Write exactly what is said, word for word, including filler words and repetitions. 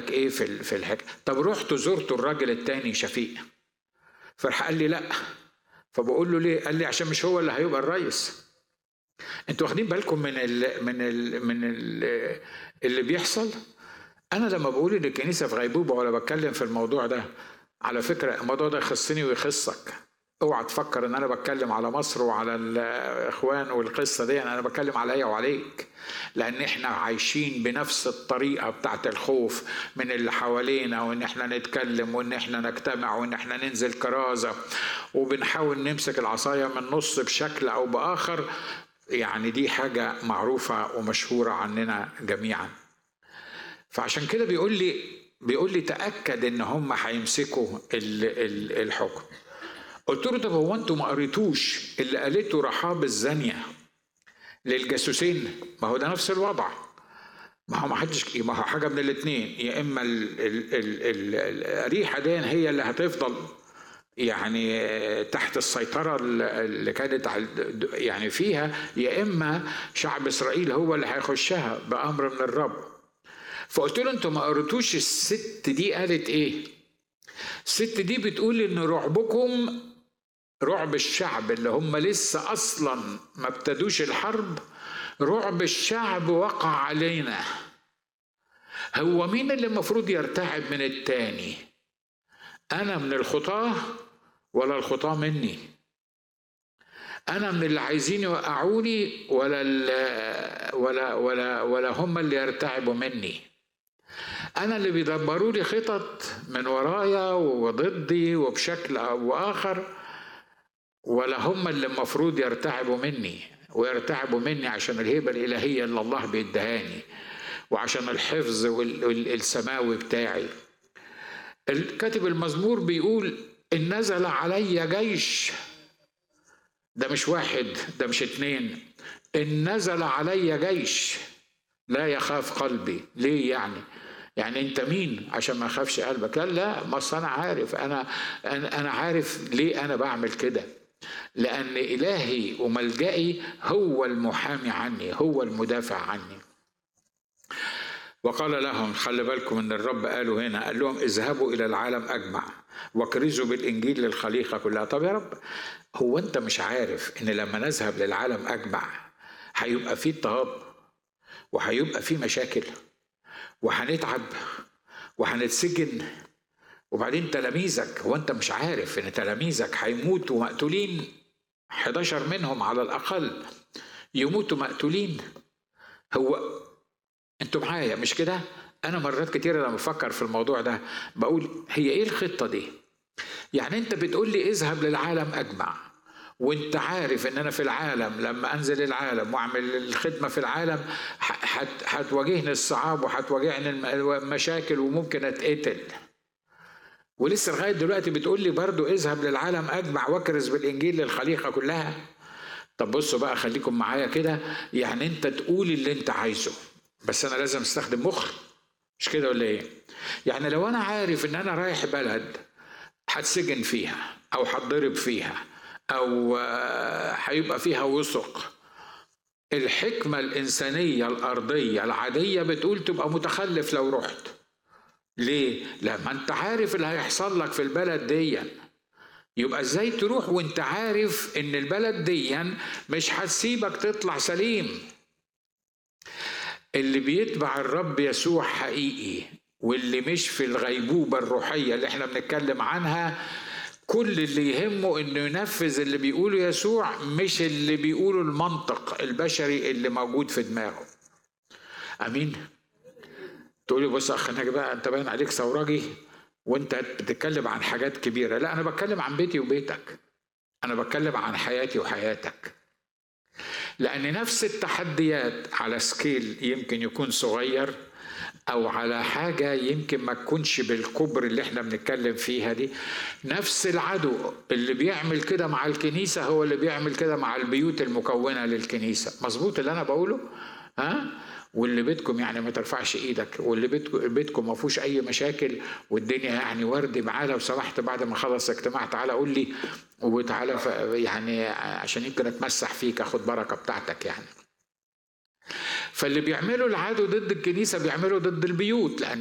رأيك ايه في في الحكاية؟ طب رحت زرت الراجل التاني شفيق، فراح قال لي لا. فبقول له ليه؟ قال لي عشان مش هو اللي هيبقى الرئيس. انتوا واخدين بالكم من ال من ال من ال اللي بيحصل؟ انا لما بقول ان الكنيسه في غيبوبه ولا بتكلم في الموضوع ده، على فكره الموضوع ده يخصني ويخصك. اوعى تفكر ان انا بتكلم على مصر وعلى الاخوان والقصه دي، انا بتكلم عليا وعليك، لان احنا عايشين بنفس الطريقه بتاعت الخوف من اللي حوالينا، وان احنا نتكلم وان احنا نجتمع وان احنا ننزل كرازه، وبنحاول نمسك العصايه من نص بشكل او باخر. يعني دي حاجه معروفه ومشهوره عننا جميعا. فعشان كده بيقول لي بيقول لي تاكد ان هم هيمسكوا الحكم. قلت له طب هو انتوا ما قريتوش اللي قالته رحاب الزانيه للجاسوسين؟ ما هو ده نفس الوضع. ما هو ما حدش، ما هو حاجه من الاثنين، يا اما الريحه دي هي اللي هتفضل يعني تحت السيطره اللي كانت يعني فيها، يا اما شعب اسرائيل هو اللي هيخشها بامر من الرب. فقلت له انتوا ما قريتوش الست دي قالت ايه؟ الست دي بتقول ان رعبكم، رعب الشعب اللي هم لسه اصلا ما ابتدوش الحرب، رعب الشعب وقع علينا. هو مين اللي المفروض يرتعب من التاني؟ انا من الخطاه ولا الخطاه مني؟ انا من اللي عايزين يوقعوني ولا ولا ولا ولا هم اللي يرتعبوا مني؟ أنا اللي بيدبروا لي خطط من ورايا وضدي وبشكل أو آخر، ولا هم اللي المفروض يرتعبوا مني؟ ويرتعبوا مني عشان الهيبة الإلهية اللي الله بيدهاني، وعشان الحفظ والسماوي بتاعي. الكاتب المزمور بيقول إن نزل علي جيش، ده مش واحد، ده مش اتنين، إن نزل علي جيش لا يخاف قلبي. ليه يعني؟ يعني انت مين عشان ما اخافش قلبك؟ لا لا، ما انا عارف، انا انا عارف ليه انا بعمل كده، لان الهي وملجئي هو المحامي عني، هو المدافع عني. وقال لهم، خلي بالكم ان الرب قالوا هنا، قال لهم اذهبوا الى العالم اجمع واكرزوا بالانجيل للخليقه كلها. طب يا رب، هو انت مش عارف ان لما نذهب للعالم اجمع هيبقى فيه اضطهاد وهيبقى فيه مشاكل وهنتعب وهنتسجن؟ وبعدين تلاميذك، هو انت مش عارف ان تلاميذك هيموتوا مقتولين؟ حداشر منهم على الاقل يموتوا مقتولين. هو انتوا معايا مش كده؟ انا مرات كتير لما بفكر في الموضوع ده بقول هي ايه الخطة دي؟ يعني انت بتقول لي اذهب للعالم اجمع، وانت عارف ان انا في العالم لما انزل العالم واعمل الخدمة في العالم هتواجهني الصعاب وهتواجهني المشاكل وممكن اتقتل، ولسه لغاية دلوقتي بتقول لي برضو اذهب للعالم اجمع واكرز بالانجيل للخليقة كلها. طب بصوا بقى، خليكم معايا كده، يعني انت تقول اللي انت عايزه بس انا لازم استخدم مخ، مش كده ولا ايه؟ يعني لو انا عارف ان انا رايح بلد هتسجن فيها او هتضرب فيها او هيبقى فيها وثق، الحكمة الإنسانية الأرضية العادية بتقول تبقى متخلف لو رحت. ليه؟ لما انت عارف اللي هيحصل لك في البلد دي، يبقى ازاي تروح وانت عارف ان البلد دي مش هتسيبك تطلع سليم؟ اللي بيتبع الرب يسوع حقيقي واللي مش في الغيبوبة الروحية اللي احنا بنتكلم عنها، كل اللي يهمه انه ينفذ اللي بيقوله يسوع، مش اللي بيقوله المنطق البشري اللي موجود في دماغه. امين؟ تقولي بص اخ ناجي بقى، انت باين عليك ثوراجي وانت بتتكلم عن حاجات كبيرة. لا، انا بتكلم عن بيتي وبيتك، انا بتكلم عن حياتي وحياتك، لان نفس التحديات على سكيل يمكن يكون صغير او على حاجة يمكن ما تكونش بالكبر اللي احنا بنتكلم فيها دي، نفس العدو اللي بيعمل كده مع الكنيسة هو اللي بيعمل كده مع البيوت المكونة للكنيسة. مظبوط اللي انا بقوله؟ ها؟ واللي بيتكم يعني ما ترفعش ايدك، واللي بيتكم ما فيهوش اي مشاكل والدنيا يعني وردي معاه، لو سمحت بعد ما خلص اجتماع تعالى قول لي، وتعالى يعني عشان يمكن اتمسح فيك اخد بركة بتاعتك يعني. فاللي بيعملوا العدو ضد الكنيسة بيعملوا ضد البيوت، لأن